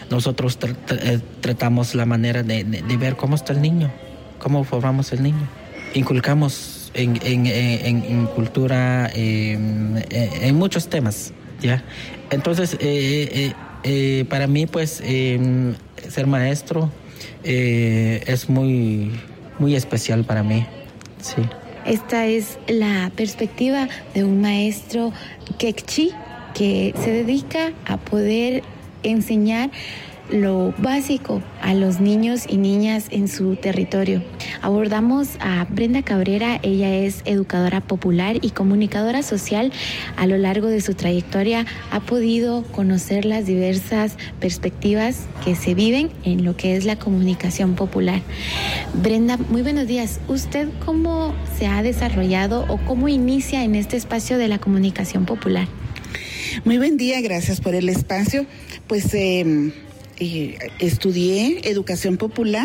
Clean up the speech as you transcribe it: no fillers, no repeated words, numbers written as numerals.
nosotros tratamos la manera de ver cómo está el niño, cómo formamos el niño. Inculcamos en cultura, en muchos temas, ¿ya? Entonces, para mí, pues, ser maestro es muy, muy especial para mí, sí. Esta es la perspectiva de un maestro quechí que se dedica a poder enseñar lo básico a los niños y niñas en su territorio. Abordamos a Brenda Cabrera. Ella es educadora popular y comunicadora social. A lo largo de su trayectoria ha podido conocer las diversas perspectivas que se viven en lo que es la comunicación popular. Brenda, muy buenos días. ¿Usted cómo se ha desarrollado o cómo inicia en este espacio de la comunicación popular? Muy buen día, gracias por el espacio. Pues estudié educación popular.